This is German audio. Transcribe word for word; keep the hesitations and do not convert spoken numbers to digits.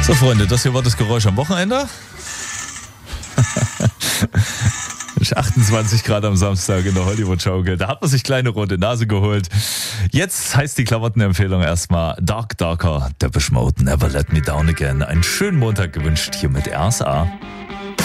So, Freunde, das hier war das Geräusch am Wochenende. achtundzwanzig Grad am Samstag in der Hollywood-Schaukel. Da hat man sich kleine rote Nase geholt. Jetzt heißt die Klamottenempfehlung erstmal Dark Darker, Depeche Mode, Never Let Me Down Again. Einen schönen Montag gewünscht hier mit R S A.